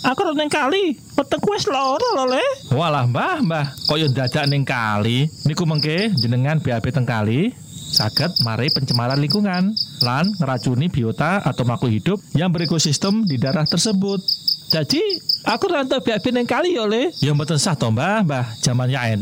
Aku ora ning kali, wetengku wis lara lho, Le. Walah, Mbah, kaya dadak ning kali. Niku mengke jenengan BAB teng kali saged mari pencemaran lingkungan lan ngeracuni biota atau makhluk hidup yang berekosistem di daerah tersebut. Jadi, aku ora entuk BAB ning kali ya, Le. Ya mboten sah to, Mbah. Jamannya